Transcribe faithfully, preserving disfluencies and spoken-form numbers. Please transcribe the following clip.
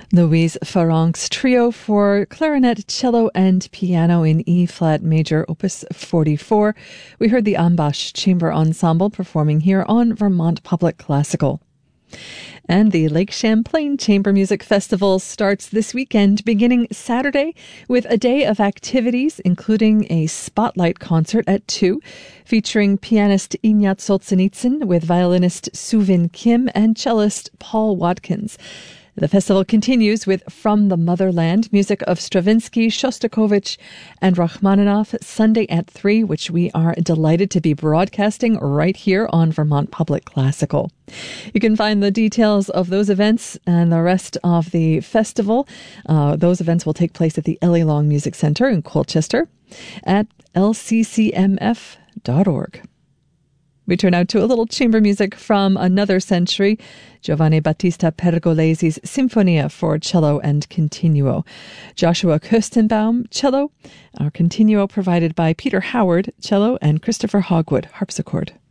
Louise Farrenc's trio for clarinet, cello, and piano in E-flat major, opus forty-four. We heard the Ambash Chamber Ensemble performing here on Vermont Public Classical. And the Lake Champlain Chamber Music Festival starts this weekend, beginning Saturday with a day of activities, including a spotlight concert at two, featuring pianist Ignat Solzhenitsyn with violinist Suvin Kim and cellist Paul Watkins. The festival continues with From the Motherland, music of Stravinsky, Shostakovich, and Rachmaninoff, Sunday at three, which we are delighted to be broadcasting right here on Vermont Public Classical. You can find the details of those events and the rest of the festival. Uh, those events will take place at the Ellie Long Music Center in Colchester at l c c m f dot org. We turn out to a little chamber music from another century, Giovanni Battista Pergolesi's Sinfonia for cello and continuo. Joshua Kirstenbaum, cello. Our continuo provided by Peter Howard, cello, and Christopher Hogwood, harpsichord.